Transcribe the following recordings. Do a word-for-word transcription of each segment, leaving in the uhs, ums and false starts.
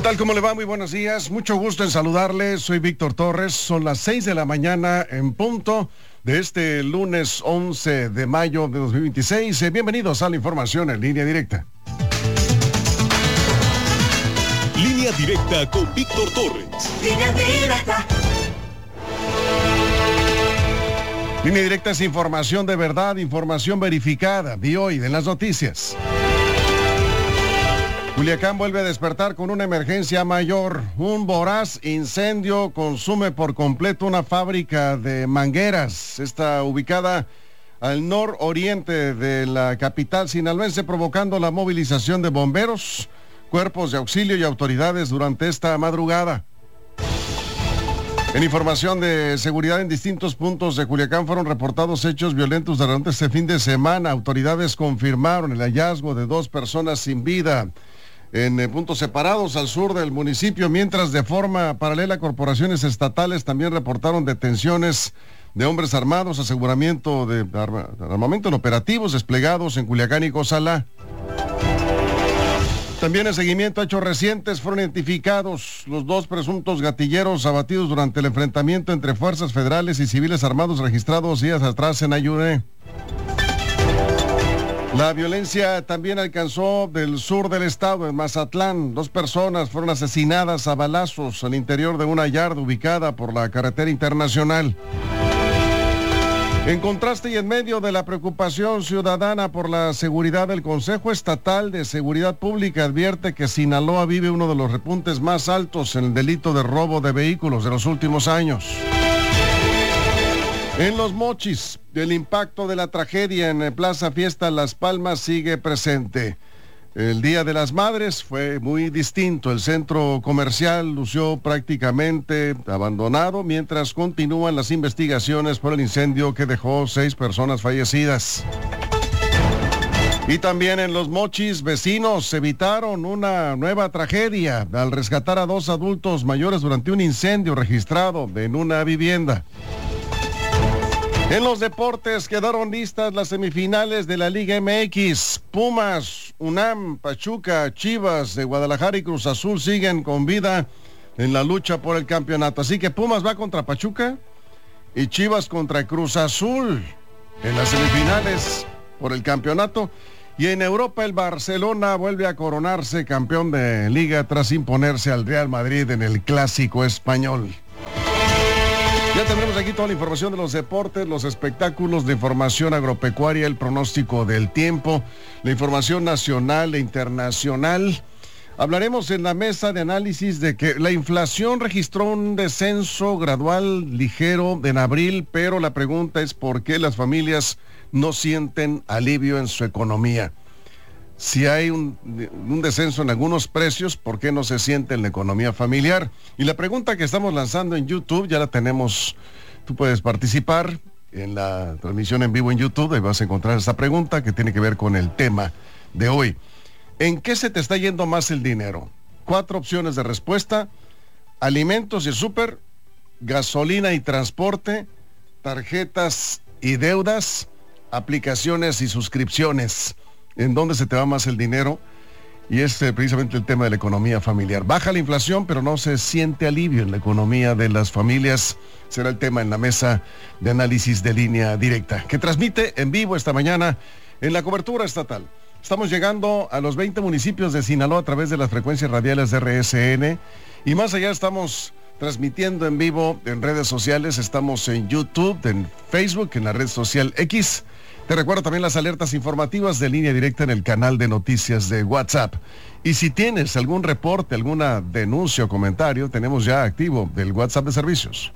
¿Qué tal? ¿Cómo le va? Muy buenos días. Mucho gusto en saludarle. Soy Víctor Torres. Son las seis de la mañana en punto de este lunes once de mayo de dos mil veintiséis. Eh, bienvenidos a la información en línea directa. Línea directa con Víctor Torres. Línea directa. Línea directa es información de verdad, información verificada. De hoy, de las noticias. Culiacán vuelve a despertar con una emergencia mayor. Un voraz incendio consume por completo una fábrica de mangueras. Está ubicada al nororiente de la capital sinaloense, provocando la movilización de bomberos, cuerpos de auxilio y autoridades durante esta madrugada. En información de seguridad, en distintos puntos de Culiacán fueron reportados hechos violentos durante este fin de semana. Autoridades confirmaron el hallazgo de dos personas sin vida en eh, puntos separados al sur del municipio, mientras de forma paralela corporaciones estatales también reportaron detenciones de hombres armados, aseguramiento de arma, armamento en operativos desplegados en Culiacán y Cozalá. También en seguimiento a hechos recientes fueron identificados los dos presuntos gatilleros abatidos durante el enfrentamiento entre fuerzas federales y civiles armados registrados días atrás en Ayuné. La violencia también alcanzó del sur del estado, en Mazatlán. Dos personas fueron asesinadas a balazos al interior de una yarda ubicada por la carretera internacional. En contraste y en medio de la preocupación ciudadana por la seguridad, el Consejo Estatal de Seguridad Pública advierte que Sinaloa vive uno de los repuntes más altos en el delito de robo de vehículos de los últimos años. En Los Mochis, el impacto de la tragedia en Plaza Fiesta Las Palmas sigue presente. El Día de las Madres fue muy distinto. El centro comercial lució prácticamente abandonado mientras continúan las investigaciones por el incendio que dejó seis personas fallecidas. Y también en Los Mochis, vecinos evitaron una nueva tragedia al rescatar a dos adultos mayores durante un incendio registrado en una vivienda. En los deportes quedaron listas las semifinales de la Liga M X. Pumas, UNAM, Pachuca, Chivas de Guadalajara y Cruz Azul siguen con vida en la lucha por el campeonato. Así que Pumas va contra Pachuca y Chivas contra Cruz Azul en las semifinales por el campeonato. Y en Europa el Barcelona vuelve a coronarse campeón de Liga tras imponerse al Real Madrid en el Clásico Español. Ya tendremos aquí toda la información de los deportes, los espectáculos, de información agropecuaria, el pronóstico del tiempo, la información nacional e internacional. Hablaremos en la mesa de análisis de que la inflación registró un descenso gradual ligero en abril, pero la pregunta es por qué las familias no sienten alivio en su economía. Si hay un, un descenso en algunos precios, ¿por qué no se siente en la economía familiar? Y la pregunta que estamos lanzando en YouTube, ya la tenemos, tú puedes participar en la transmisión en vivo en YouTube, ahí vas a encontrar esta pregunta que tiene que ver con el tema de hoy. ¿En qué se te está yendo más el dinero? Cuatro opciones de respuesta: alimentos y súper, gasolina y transporte, tarjetas y deudas, aplicaciones y suscripciones. ¿En dónde se te va más el dinero? Y es eh, precisamente el tema de la economía familiar. Baja la inflación, pero no se siente alivio en la economía de las familias. Será el tema en la mesa de análisis de Línea Directa, que transmite en vivo esta mañana en la cobertura estatal. Estamos llegando a los veinte municipios de Sinaloa a través de las frecuencias radiales de R S N. Y más allá estamos transmitiendo en vivo en redes sociales. Estamos en YouTube, en Facebook, en la red social X. Te recuerdo también las alertas informativas de Línea Directa en el canal de noticias de WhatsApp. Y si tienes algún reporte, alguna denuncia o comentario, tenemos ya activo el WhatsApp de servicios.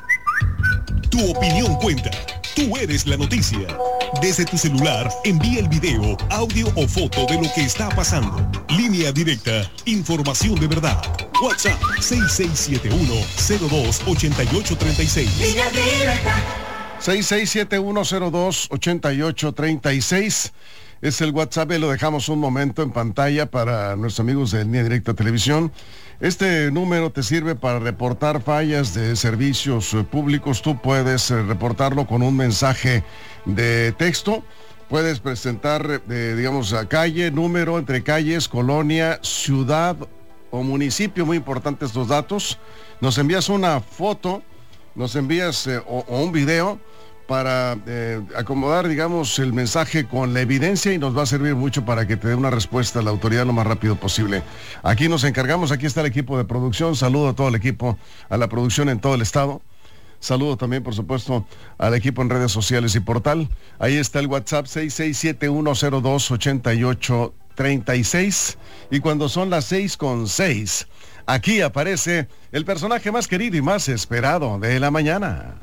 Tu opinión cuenta. Tú eres la noticia. Desde tu celular, envía el video, audio o foto de lo que está pasando. Línea Directa, información de verdad. WhatsApp seis seis siete uno, cero dos, ocho ocho tres seis. Línea Directa. seis seis siete uno cero dos, ocho ocho tres seis es el WhatsApp, y lo dejamos un momento en pantalla para nuestros amigos de Línea Directa Televisión. Este número te sirve para reportar fallas de servicios públicos. Tú puedes reportarlo con un mensaje de texto. Puedes presentar, eh, digamos, a calle, número, entre calles, colonia, ciudad o municipio, muy importantes estos datos. Nos envías una foto, nos envías eh, o, o un video para eh, acomodar, digamos, el mensaje con la evidencia y nos va a servir mucho para que te dé una respuesta a la autoridad lo más rápido posible. Aquí nos encargamos, aquí está el equipo de producción. Saludo a todo el equipo, a la producción en todo el estado. Saludo también, por supuesto, al equipo en redes sociales y portal. Ahí está el WhatsApp seis seis siete uno cero dos ocho ocho tres seis. Y cuando son las seis con seis, aquí aparece el personaje más querido y más esperado de la mañana.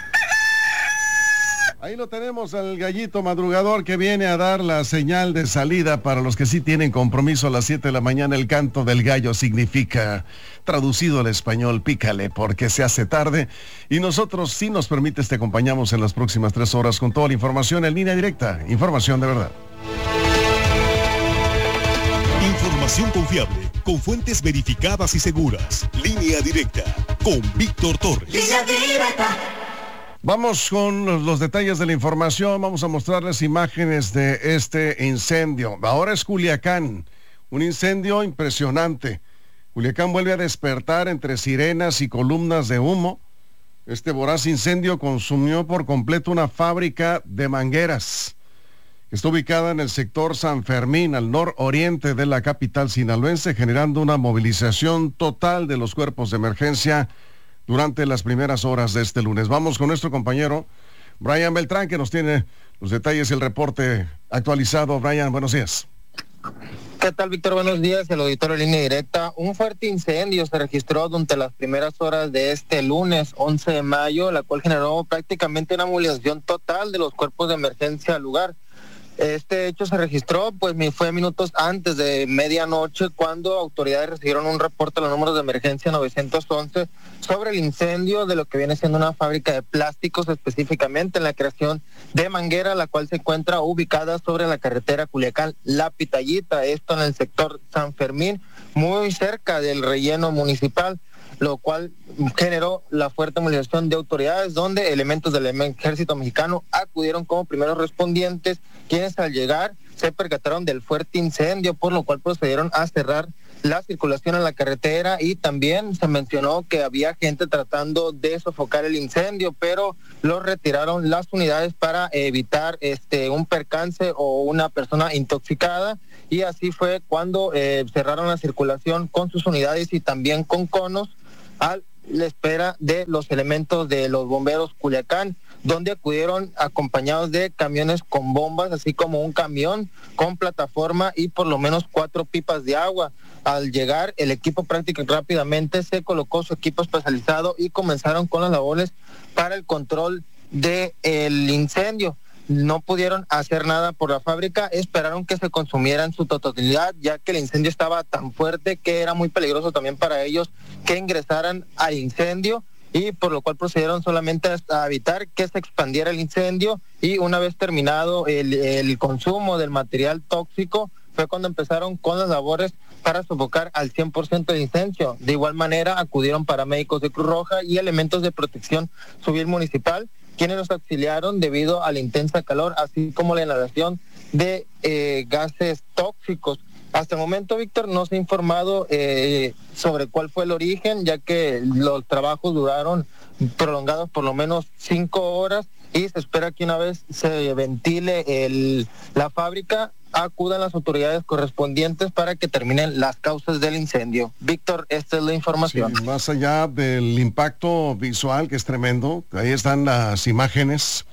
Ahí lo tenemos, al gallito madrugador que viene a dar la señal de salida para los que sí tienen compromiso a las siete de la mañana. El canto del gallo significa, traducido al español, pícale porque se hace tarde. Y nosotros, si nos permites, te acompañamos en las próximas tres horas con toda la información en línea directa. Información de verdad. Información confiable, con fuentes verificadas y seguras. Línea directa, con Víctor Torres. Línea directa. Vamos con los, los detalles de la información. Vamos a mostrarles imágenes de este incendio. Ahora es Culiacán, un incendio impresionante. Culiacán vuelve a despertar entre sirenas y columnas de humo. Este voraz incendio consumió por completo una fábrica de mangueras. Está ubicada en el sector San Fermín, al nororiente de la capital sinaloense, generando una movilización total de los cuerpos de emergencia durante las primeras horas de este lunes. Vamos con nuestro compañero Brian Beltrán, que nos tiene los detalles y el reporte actualizado. Brian, buenos días. ¿Qué tal, Víctor? Buenos días, el auditorio de Línea Directa. Un fuerte incendio se registró durante las primeras horas de este lunes, once de mayo, la cual generó prácticamente una movilización total de los cuerpos de emergencia al lugar. Este hecho se registró, pues fue minutos antes de medianoche, cuando autoridades recibieron un reporte a los números de emergencia nueve once sobre el incendio de lo que viene siendo una fábrica de plásticos, específicamente en la creación de manguera, la cual se encuentra ubicada sobre la carretera Culiacán-La Pitayita, esto en el sector San Fermín, muy cerca del relleno municipal, lo cual generó la fuerte movilización de autoridades, donde elementos del ejército mexicano acudieron como primeros respondientes, quienes al llegar se percataron del fuerte incendio, por lo cual procedieron a cerrar la circulación en la carretera, y también se mencionó que había gente tratando de sofocar el incendio, pero lo retiraron las unidades para evitar este un percance o una persona intoxicada, y así fue cuando eh, cerraron la circulación con sus unidades y también con conos a la espera de los elementos de los bomberos Culiacán, donde acudieron acompañados de camiones con bombas, así como un camión con plataforma y por lo menos cuatro pipas de agua. Al llegar, el equipo prácticamente rápidamente se colocó su equipo especializado y comenzaron con las labores para el control del incendio. No pudieron hacer nada por la fábrica, esperaron que se consumiera en su totalidad, ya que el incendio estaba tan fuerte que era muy peligroso también para ellos que ingresaran al incendio, y por lo cual procedieron solamente a evitar que se expandiera el incendio, y una vez terminado el, el consumo del material tóxico, fue cuando empezaron con las labores para sofocar al cien por ciento el incendio. De igual manera acudieron paramédicos de Cruz Roja y elementos de protección civil municipal, quienes los auxiliaron debido a la intensa calor, así como la inhalación de eh, gases tóxicos. Hasta el momento, Víctor, no se ha informado eh, sobre cuál fue el origen, ya que los trabajos duraron prolongados por lo menos cinco horas, y se espera que una vez se ventile el, la fábrica, acudan las autoridades correspondientes para que terminen las causas del incendio. Víctor, esta es la información. Sí, más allá del impacto visual, que es tremendo, ahí están las imágenes,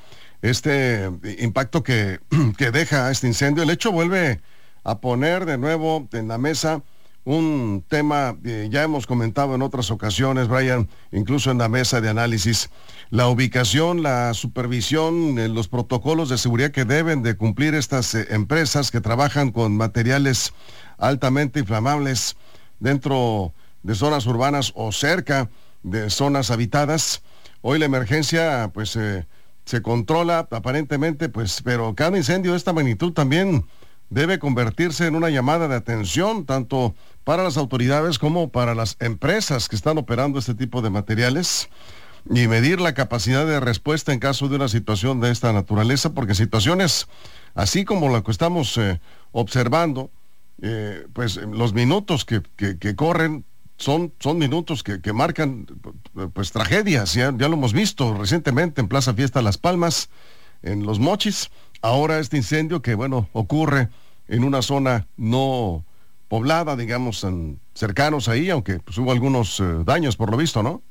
este impacto que, que deja este incendio. El hecho vuelve a poner de nuevo en la mesa un tema que ya hemos comentado en otras ocasiones, Brian, incluso en la mesa de análisis: la ubicación, la supervisión, eh, los protocolos de seguridad que deben de cumplir estas eh, empresas que trabajan con materiales altamente inflamables dentro de zonas urbanas o cerca de zonas habitadas. Hoy la emergencia pues eh, se controla aparentemente, pues, pero cada incendio de esta magnitud también debe convertirse en una llamada de atención, tanto para las autoridades como para las empresas que están operando este tipo de materiales, y medir la capacidad de respuesta en caso de una situación de esta naturaleza, porque situaciones así como la que estamos eh, observando eh, pues los minutos que, que, que corren son, son minutos que, que marcan pues tragedias. Ya, ya lo hemos visto recientemente en Plaza Fiesta Las Palmas, en Los Mochis. Ahora este incendio que, bueno, ocurre en una zona no poblada, digamos, en, cercanos ahí, aunque pues, hubo algunos eh, daños por lo visto, ¿no?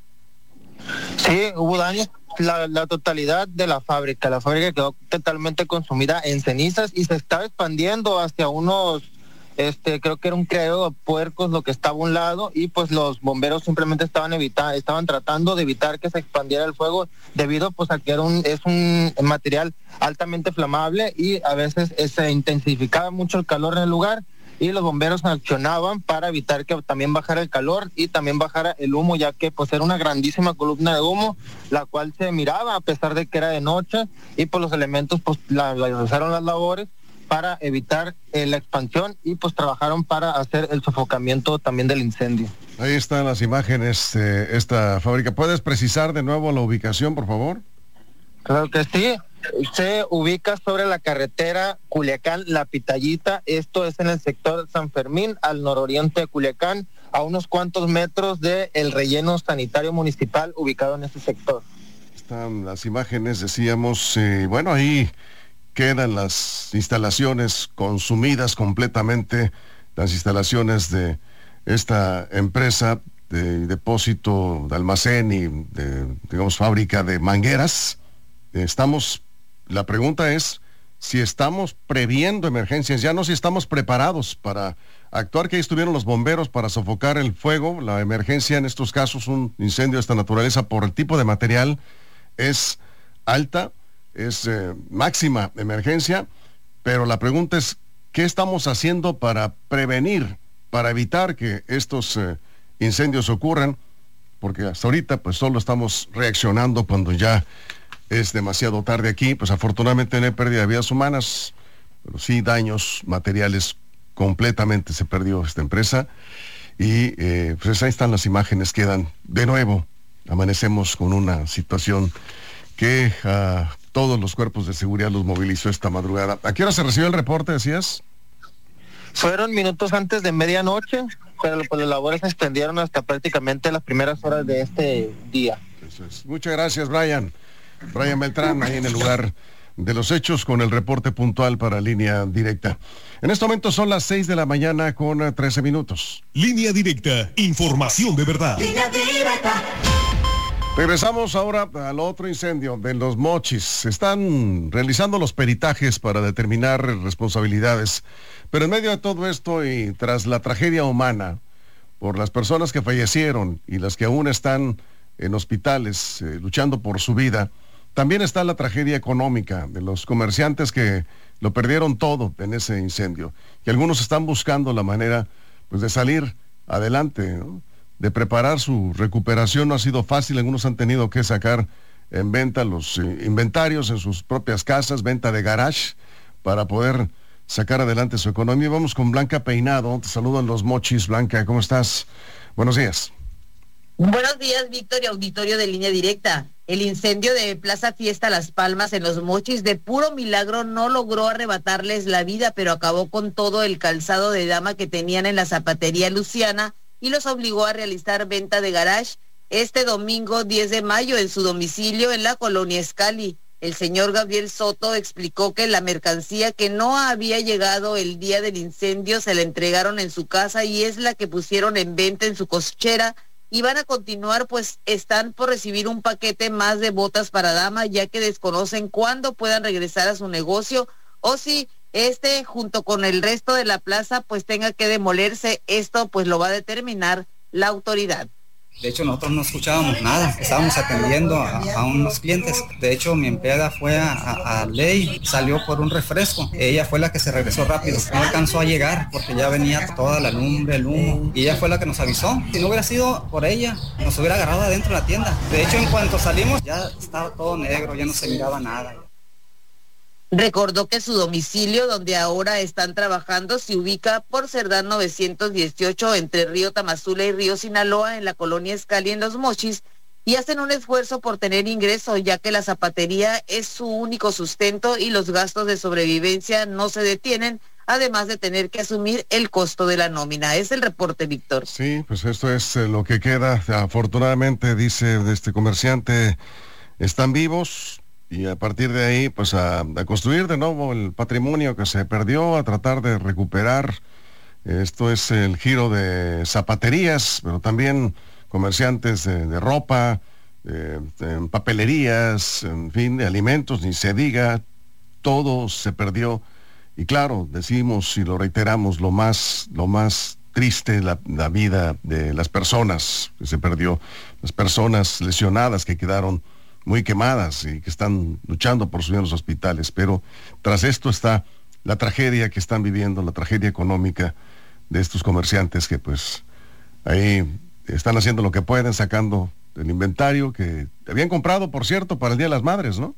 Sí, hubo daños. La, la totalidad de la fábrica, la fábrica quedó totalmente consumida en cenizas y se estaba expandiendo hacia unos, este, creo que era un criadero de puercos lo que estaba a un lado, y pues los bomberos simplemente estaban evitando, estaban tratando de evitar que se expandiera el fuego debido pues a que era un, es un material altamente flamable y a veces se intensificaba mucho el calor en el lugar. Y los bomberos accionaban para evitar que también bajara el calor y también bajara el humo, ya que pues era una grandísima columna de humo, la cual se miraba a pesar de que era de noche, y pues los elementos pues la, la realizaron las labores para evitar eh, la expansión, y pues trabajaron para hacer el sofocamiento también del incendio. Ahí están las imágenes de esta fábrica. ¿Puedes precisar de nuevo la ubicación, por favor? Claro que sí. Se ubica sobre la carretera Culiacán-La Pitayita. Esto es en el sector San Fermín, al nororiente de Culiacán, a unos cuantos metros del relleno sanitario municipal ubicado en este sector. Están las imágenes, decíamos, eh, bueno, ahí quedan las instalaciones consumidas completamente, las instalaciones de esta empresa de depósito de almacén y de, digamos, fábrica de mangueras. Estamos, la pregunta es si estamos previendo emergencias, ya no si estamos preparados para actuar, que ahí estuvieron los bomberos para sofocar el fuego. La emergencia en estos casos, un incendio de esta naturaleza, por el tipo de material, es alta, es eh, máxima emergencia, pero la pregunta es, ¿qué estamos haciendo para prevenir, para evitar que estos eh, incendios ocurran? Porque hasta ahorita pues solo estamos reaccionando cuando ya es demasiado tarde aquí. Pues afortunadamente no hay pérdida de vidas humanas, pero sí daños materiales. Completamente se perdió esta empresa. Y eh, pues ahí están las imágenes, quedan de nuevo. Amanecemos con una situación que a todos los cuerpos de seguridad los movilizó esta madrugada. ¿A qué hora se recibió el reporte, decías? Fueron minutos antes de medianoche, pero pues las labores se extendieron hasta prácticamente las primeras horas de este día. Eso es. Muchas gracias, Brian. Brian Beltrán, ahí en el lugar de los hechos, con el reporte puntual para Línea Directa. En este momento son las seis de la mañana con trece minutos. Línea Directa, información de verdad. Línea Directa. Regresamos ahora al otro incendio de Los Mochis. Se están realizando los peritajes para determinar responsabilidades, pero en medio de todo esto y tras la tragedia humana por las personas que fallecieron y las que aún están en hospitales eh, luchando por su vida, también está la tragedia económica de los comerciantes que lo perdieron todo en ese incendio, y algunos están buscando la manera pues de salir adelante, ¿no? De preparar su recuperación. No ha sido fácil, algunos han tenido que sacar en venta los eh, inventarios en sus propias casas, venta de garage, para poder sacar adelante su economía. Vamos con Blanca Peinado, te saludo en Los Mochis. Blanca, ¿cómo estás? Buenos días. Buenos días, Víctor y auditorio de Línea Directa. El incendio de Plaza Fiesta Las Palmas en Los Mochis de puro milagro no logró arrebatarles la vida, pero acabó con todo el calzado de dama que tenían en la zapatería Luciana y los obligó a realizar venta de garage este domingo diez de mayo en su domicilio en la colonia Escali. El señor Gabriel Soto explicó que la mercancía que no había llegado el día del incendio se la entregaron en su casa y es la que pusieron en venta en su cochera, y van a continuar, pues están por recibir un paquete más de botas para dama, ya que desconocen cuándo puedan regresar a su negocio o si este junto con el resto de la plaza pues tenga que demolerse. Esto pues lo va a determinar la autoridad. De hecho, nosotros no escuchábamos nada, estábamos atendiendo a, a unos clientes. De hecho, mi empleada fue a, a, a Ley, salió por un refresco. Ella fue la que se regresó rápido. No alcanzó a llegar porque ya venía toda la lumbre, el humo. Y ella fue la que nos avisó. Si no hubiera sido por ella, nos hubiera agarrado adentro de la tienda. De hecho, en cuanto salimos, ya estaba todo negro, ya no se miraba nada. Recordó que su domicilio, donde ahora están trabajando, se ubica por Cerdán novecientos dieciocho entre Río Tamazula y Río Sinaloa en la colonia Escali en Los Mochis, y hacen un esfuerzo por tener ingreso, ya que la zapatería es su único sustento y los gastos de sobrevivencia no se detienen, además de tener que asumir el costo de la nómina. Es el reporte, Víctor. Sí, pues esto es eh, lo que queda. Afortunadamente, dice este comerciante, están vivos y a partir de ahí, pues a, a construir de nuevo el patrimonio que se perdió, a tratar de recuperar. Esto es el giro de zapaterías, pero también comerciantes de, de ropa, de, de papelerías, en fin, de alimentos, ni se diga, todo se perdió. Y claro, decimos y lo reiteramos, lo más, lo más triste, la, la vida de las personas que se perdió, las personas lesionadas que quedaron muy quemadas y que están luchando por subir a los hospitales. Pero tras esto está la tragedia que están viviendo, la tragedia económica de estos comerciantes que pues ahí están haciendo lo que pueden, sacando el inventario que habían comprado, por cierto, para el Día de las Madres, ¿no?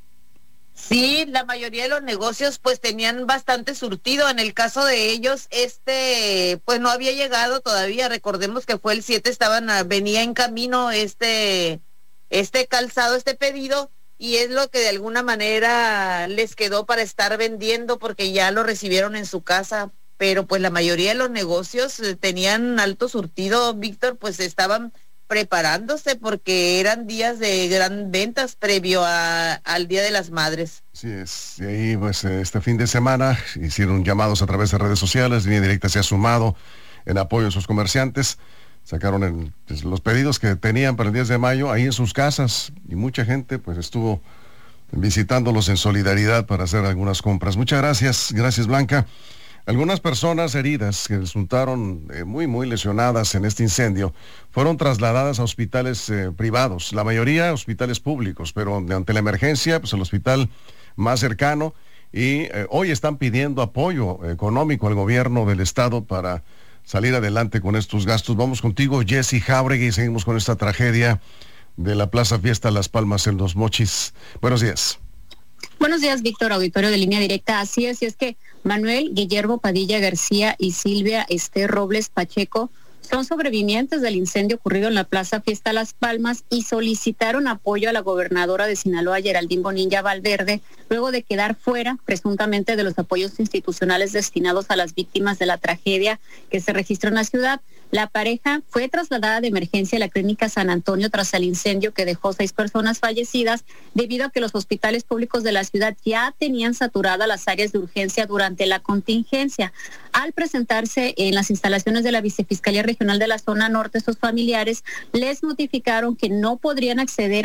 Sí, la mayoría de los negocios pues tenían bastante surtido. En el caso de ellos, este pues no había llegado todavía. Recordemos que fue el siete, estaban venía en camino este este calzado, este pedido, y es lo que de alguna manera les quedó para estar vendiendo porque ya lo recibieron en su casa. Pero pues la mayoría de los negocios eh, tenían alto surtido, Víctor, pues estaban preparándose porque eran días de gran ventas previo a, al Día de las Madres. Así es, y ahí pues este fin de semana hicieron llamados a través de redes sociales, Línea Directa se ha sumado en apoyo a sus comerciantes, sacaron el, pues, los pedidos que tenían para el diez de mayo ahí en sus casas y mucha gente pues estuvo visitándolos en solidaridad para hacer algunas compras. Muchas gracias, gracias Blanca. Algunas personas heridas que resultaron eh, muy, muy lesionadas en este incendio fueron trasladadas a hospitales eh, privados, la mayoría hospitales públicos, pero ante la emergencia, pues el hospital más cercano, y eh, hoy están pidiendo apoyo económico al gobierno del estado para salir adelante con estos gastos. Vamos contigo, Jessy Jáuregui, y seguimos con esta tragedia de la Plaza Fiesta Las Palmas en Los Mochis. Buenos días. Buenos días, Víctor, auditorio de Línea Directa. Así es, y es que Manuel Guillermo Padilla García y Silvia Esther Robles Pacheco son sobrevivientes del incendio ocurrido en la Plaza Fiesta Las Palmas y solicitaron apoyo a la gobernadora de Sinaloa, Geraldine Bonilla Valverde, luego de quedar fuera presuntamente de los apoyos institucionales destinados a las víctimas de la tragedia que se registró en la ciudad. La pareja fue trasladada de emergencia a la clínica San Antonio tras el incendio que dejó seis personas fallecidas debido a que los hospitales públicos de la ciudad ya tenían saturadas las áreas de urgencia durante la contingencia. Al presentarse en las instalaciones de la Vicefiscalía Regional de la Zona Norte, sus familiares les notificaron que no podrían acceder